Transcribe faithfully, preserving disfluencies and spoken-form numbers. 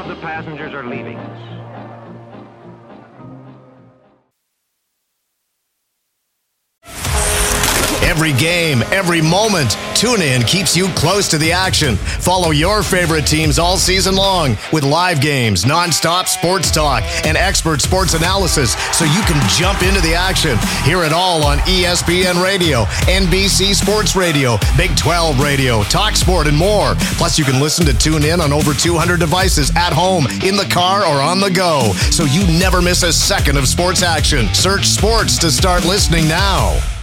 of the passengers are leaving us. Every game, every moment, TuneIn keeps you close to the action. Follow your favorite teams all season long with live games, nonstop sports talk, and expert sports analysis so you can jump into the action. Hear it all on E S P N Radio, N B C Sports Radio, Big twelve Radio, TalkSport, and more. Plus, you can listen to TuneIn on over two hundred devices at home, in the car, or on the go, so you never miss a second of sports action. Search sports to start listening now.